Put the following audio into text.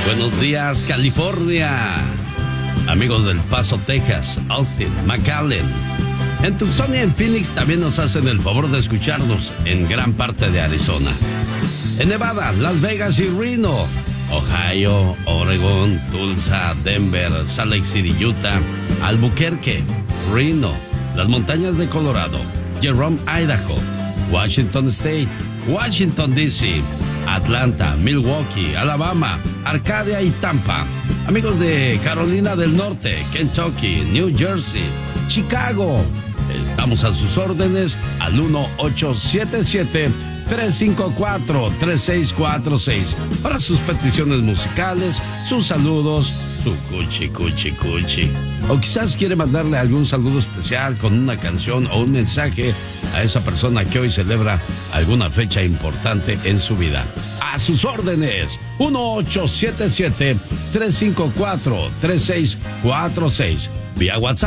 Buenos días, California. Amigos del Paso, Texas, Austin, McAllen. En Tucson y en Phoenix también nos hacen el favor de escucharnos en gran parte de Arizona. En Nevada, Las Vegas y Reno. Ohio, Oregon, Tulsa, Denver, Salt Lake City, Utah, Albuquerque, Reno, las montañas de Colorado, Jerome, Idaho, Washington State, Washington D.C., Atlanta, Milwaukee, Alabama, Arcadia y Tampa. Amigos de Carolina del Norte, Kentucky, New Jersey, Chicago. Estamos a sus órdenes al 1877-354-3646 para sus peticiones musicales, sus saludos, su cuchi. O quizás quiere mandarle algún saludo especial con una canción o un mensaje a esa persona que hoy celebra alguna fecha importante en su vida. A sus órdenes, 1877-354-3646. Vía WhatsApp.